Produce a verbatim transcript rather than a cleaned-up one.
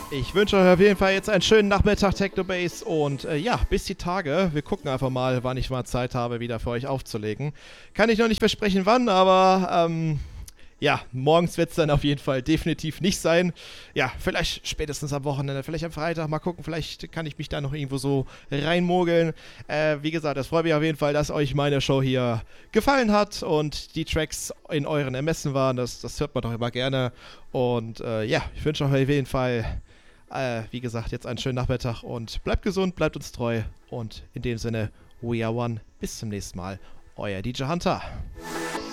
Ich wünsche euch auf jeden Fall jetzt einen schönen Nachmittag Technobase und äh, ja, bis die Tage. Wir gucken einfach mal, wann ich mal Zeit habe, wieder für euch aufzulegen. Kann ich noch nicht versprechen, wann, aber ähm, ja, morgens wird es dann auf jeden Fall definitiv nicht sein. Ja, vielleicht spätestens am Wochenende, vielleicht am Freitag, mal gucken, vielleicht kann ich mich da noch irgendwo so reinmogeln. Äh, wie gesagt, das freut mich auf jeden Fall, dass euch meine Show hier gefallen hat und die Tracks in euren Ermessen waren. Das, das hört man doch immer gerne. Und äh, ja, ich wünsche euch auf jeden Fall, äh, wie gesagt, jetzt einen schönen Nachmittag und bleibt gesund, bleibt uns treu. Und in dem Sinne, we are one. Bis zum nächsten Mal. Euer D J Hunter.